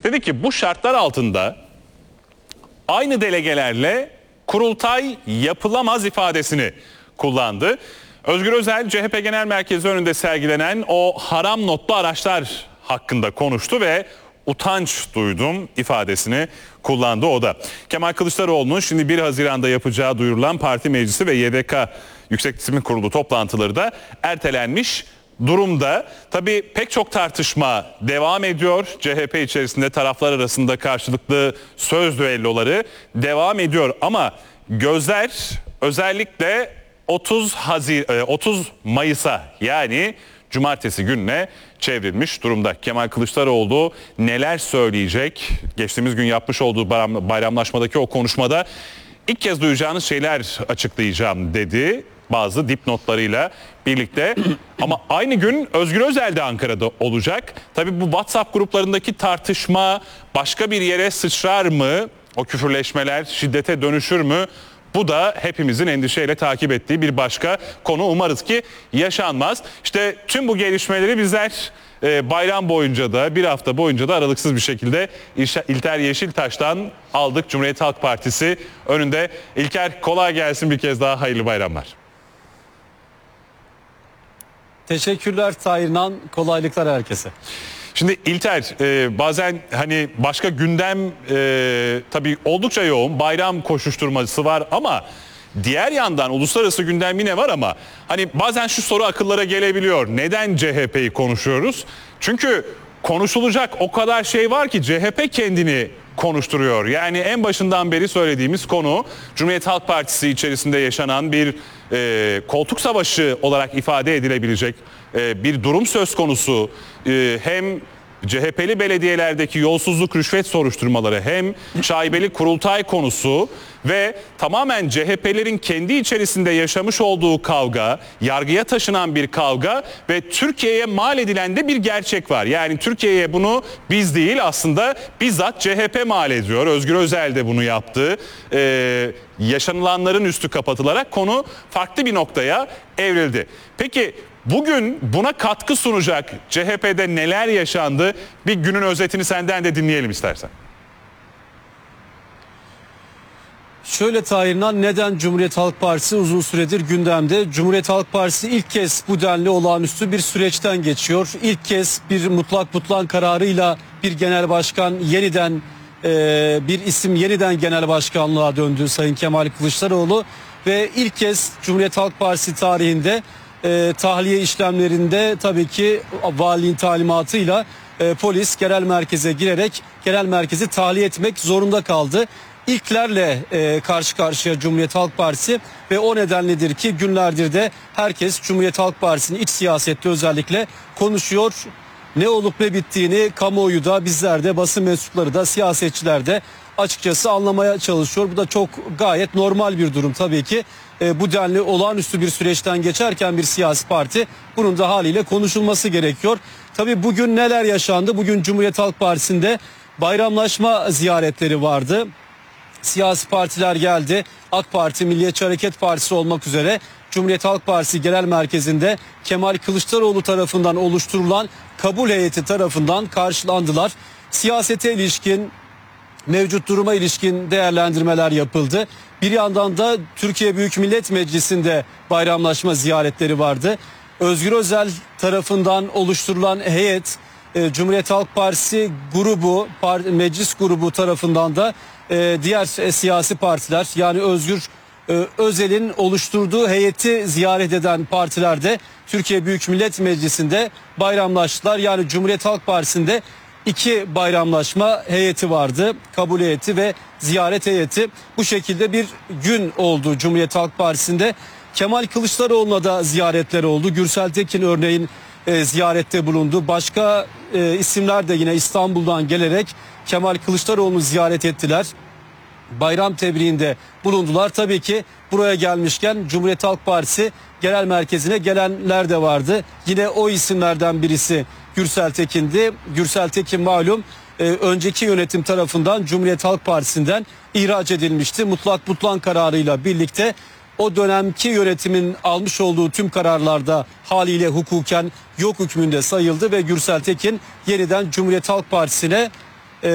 Dedi ki bu şartlar altında aynı delegelerle kurultay yapılamaz ifadesini kullandı. Özgür Özel, CHP Genel Merkezi önünde sergilenen o haram notlu araçlar hakkında konuştu ve utanç duydum ifadesini kullandı o da. Kemal Kılıçdaroğlu'nun şimdi 1 Haziran'da yapacağı duyurulan parti meclisi ve YDK Yüksek Disiplin Kurulu toplantıları da ertelenmiş durumda. Tabii pek çok tartışma devam ediyor. CHP içerisinde taraflar arasında karşılıklı söz düelloları devam ediyor. Ama gözler özellikle 30 Mayıs'a yani Cumartesi gününe çevrilmiş durumda. Kemal Kılıçdaroğlu neler söyleyecek? Geçtiğimiz gün yapmış olduğu bayramlaşmadaki o konuşmada ilk kez duyacağınız şeyler açıklayacağım dedi. Bazı dipnotlarıyla birlikte. Ama aynı gün Özgür Özel de Ankara'da olacak. Tabii bu WhatsApp gruplarındaki tartışma başka bir yere sıçrar mı? O küfürleşmeler şiddete dönüşür mü? Bu da hepimizin endişeyle takip ettiği bir başka konu. Umarız ki yaşanmaz. İşte tüm bu gelişmeleri bizler bayram boyunca da bir hafta boyunca da aralıksız bir şekilde İlker Yeşiltaş'tan aldık. Cumhuriyet Halk Partisi önünde. İlker, kolay gelsin, bir kez daha hayırlı bayramlar. Teşekkürler Tahirnan, kolaylıklar herkese. Şimdi İlter, bazen hani başka gündem tabii oldukça yoğun, bayram koşuşturması var ama diğer yandan uluslararası gündem yine var ama hani bazen şu soru akıllara gelebiliyor. Neden CHP'yi konuşuyoruz? Çünkü konuşulacak o kadar şey var ki CHP kendini konuşturuyor. Yani en başından beri söylediğimiz konu Cumhuriyet Halk Partisi içerisinde yaşanan bir koltuk savaşı olarak ifade edilebilecek bir durum söz konusu. Hem CHP'li belediyelerdeki yolsuzluk rüşvet soruşturmaları hem şaibeli kurultay konusu ve tamamen CHP'lerin kendi içerisinde yaşamış olduğu kavga, yargıya taşınan bir kavga ve Türkiye'ye mal edilen de bir gerçek var. Yani Türkiye'ye bunu biz değil aslında bizzat CHP mal ediyor. Özgür Özel de bunu yaptı. Yaşanılanların üstü kapatılarak konu farklı bir noktaya evrildi. Peki bugün buna katkı sunacak CHP'de neler yaşandı? Bir günün özetini senden de dinleyelim istersen. Şöyle Tahirnan, neden Cumhuriyet Halk Partisi uzun süredir gündemde? Cumhuriyet Halk Partisi ilk kez bu denli olağanüstü bir süreçten geçiyor. İlk kez bir mutlak butlan kararıyla bir genel başkan yeniden bir isim yeniden genel başkanlığa döndü, Sayın Kemal Kılıçdaroğlu. Ve ilk kez Cumhuriyet Halk Partisi tarihinde tahliye işlemlerinde tabii ki valinin talimatıyla polis genel merkeze girerek genel merkezi tahliye etmek zorunda kaldı. İlklerle karşı karşıya Cumhuriyet Halk Partisi ve o nedenledir ki günlerdir de herkes Cumhuriyet Halk Partisi'nin iç siyasette özellikle konuşuyor. Ne olup ne bittiğini kamuoyu da, bizler de, basın mensupları da, siyasetçiler de açıkçası anlamaya çalışıyor. Bu da çok gayet normal bir durum tabii ki. Bu denli olağanüstü bir süreçten geçerken bir siyasi parti bunun da haliyle konuşulması gerekiyor. Tabii bugün neler yaşandı? Bugün Cumhuriyet Halk Partisi'nde bayramlaşma ziyaretleri vardı. Siyasi partiler geldi. AK Parti, Milliyetçi Hareket Partisi olmak üzere Cumhuriyet Halk Partisi Genel Merkezi'nde Kemal Kılıçdaroğlu tarafından oluşturulan kabul heyeti tarafından karşılandılar. Siyasete ilişkin, mevcut duruma ilişkin değerlendirmeler yapıldı. Bir yandan da Türkiye Büyük Millet Meclisi'nde bayramlaşma ziyaretleri vardı. Özgür Özel tarafından oluşturulan heyet, Cumhuriyet Halk Partisi grubu, meclis grubu tarafından da diğer siyasi partiler, yani Özgür Özel'in oluşturduğu heyeti ziyaret eden partiler de Türkiye Büyük Millet Meclisi'nde bayramlaştılar. Yani Cumhuriyet Halk Partisi'nde iki bayramlaşma heyeti vardı. Kabul heyeti ve ziyaret heyeti. Bu şekilde bir gün oldu Cumhuriyet Halk Partisi'nde. Kemal Kılıçdaroğlu'na da ziyaretler oldu. Gürsel Tekin örneğin ziyarette bulundu. Başka isimler de yine İstanbul'dan gelerek Kemal Kılıçdaroğlu'nu ziyaret ettiler. Bayram tebriğinde bulundular. Tabii ki buraya gelmişken Cumhuriyet Halk Partisi Genel Merkezi'ne gelenler de vardı. Yine o isimlerden birisi Gürsel Tekin'di. Gürsel Tekin malum önceki yönetim tarafından Cumhuriyet Halk Partisi'nden ihraç edilmişti. Mutlak butlan kararıyla birlikte o dönemki yönetimin almış olduğu tüm kararlarda haliyle hukuken yok hükmünde sayıldı ve Gürsel Tekin yeniden Cumhuriyet Halk Partisi'ne